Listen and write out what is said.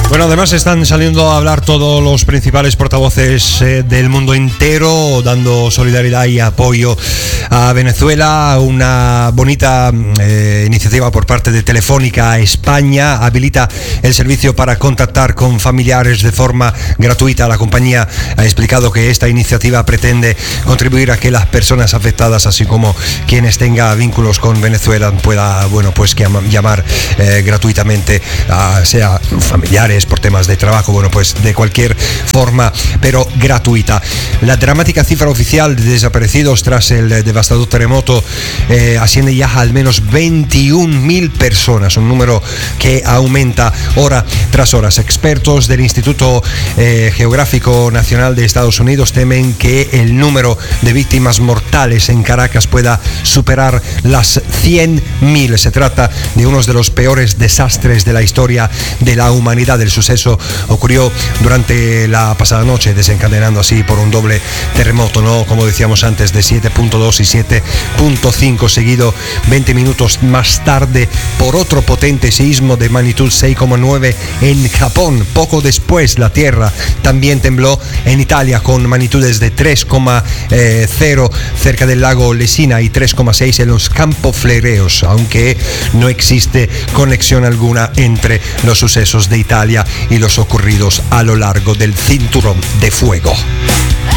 Bueno, además están saliendo a hablar todos los principales portavoces del mundo entero, dando solidaridad y apoyo a Venezuela. Una bonita iniciativa por parte de Telefónica España habilita el servicio para contactar con familiares de forma gratuita. La compañía ha explicado que esta iniciativa pretende contribuir a que las personas afectadas, así como quienes tengan vínculos con Venezuela, pueda, pues llamar gratuitamente, sea familiares, por temas de trabajo, pues de cualquier forma, pero gratuita. La dramática cifra oficial de desaparecidos tras el devastador terremoto asciende ya a al menos 21.000 personas, un número que aumenta hora tras hora. Expertos del Instituto Geográfico Nacional de Estados Unidos temen que el número de víctimas mortales en Caracas pueda superar las 100.000. Se trata de uno de los peores desastres de la historia de la humanidad. El suceso ocurrió durante la pasada noche, desencadenando así por un doble terremoto, como decíamos antes, de 7.2 y 7.5, seguido 20 minutos más tarde por otro potente sismo de magnitud 6,9 en Japón. Poco después, la tierra también tembló en Italia con magnitudes de 3,0 cerca del lago Lesina y 3,6 en los Campos Flereos, aunque no existe conexión alguna entre los sucesos de Italia y los ocurridos a lo largo del cinturón de fuego.